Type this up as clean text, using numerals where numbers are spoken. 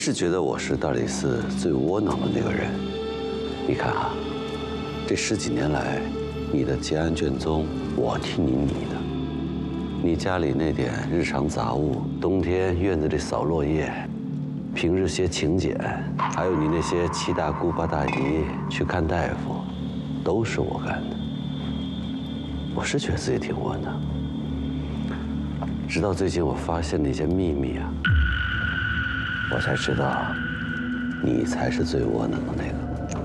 是觉得我是大理寺最窝囊的那个人。你看啊，这10几年来，你的结案卷宗我替你拟的，你家里那点日常杂物，冬天院子里扫落叶，平日些请柬，还有你那些7大姑8大姨去看大夫，都是我干的。我是觉得自己挺窝囊，直到最近我发现了一件秘密啊。我才知道，你才是最窝囊的那个。